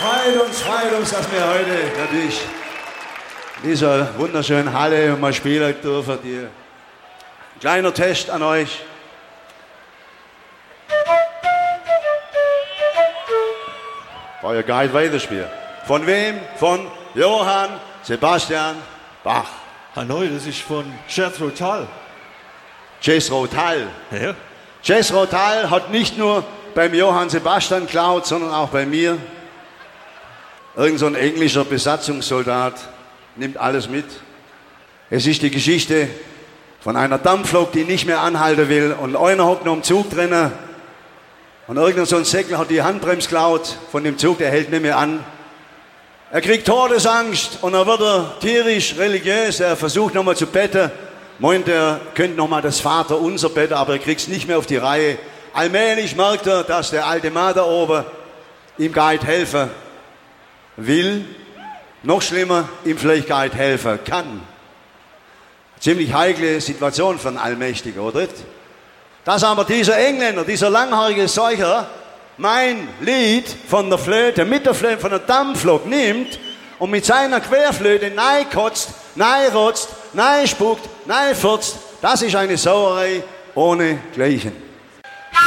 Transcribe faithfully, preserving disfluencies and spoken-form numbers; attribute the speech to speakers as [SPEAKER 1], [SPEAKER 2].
[SPEAKER 1] freut uns, freut uns, dass wir heute natürlich in dieser wunderschönen Halle mal spielen dürfen. Die kleiner Test an euch. Euer Guide weiterspielen. Von wem? Von Johann Sebastian Bach.
[SPEAKER 2] Hallo, das ist von Jethro Tull.
[SPEAKER 1] Jethro Tull.
[SPEAKER 2] Ja.
[SPEAKER 1] Jethro Tull hat nicht nur beim Johann Sebastian geklaut, sondern auch bei mir. Irgend so ein englischer Besatzungssoldat nimmt alles mit. Es ist die Geschichte von einer Dampflok, die nicht mehr anhalten will, und einer hockt noch im Zug drinnen und irgendein so ein Säckel hat die Handbremse geklaut von dem Zug, der hält nicht mehr an. Er kriegt Todesangst und dann wird er tierisch religiös, er versucht nochmal zu betten, meint er könnte nochmal das Vaterunser beten, aber er kriegt es nicht mehr auf die Reihe. Allmählich merkt er, dass der alte Mann da oben ihm gar nicht helfen will, noch schlimmer, ihm vielleicht gar nicht helfen kann. Ziemlich heikle Situation für einen Allmächtigen, oder? Dass aber dieser Engländer, dieser langhaarige Seucher, mein Lied von der Flöte, mit der Flöte von der Dampflok nimmt und mit seiner Querflöte neikotzt, neirotzt, neispuckt, neifurzt, das ist eine Sauerei ohne Gleichen.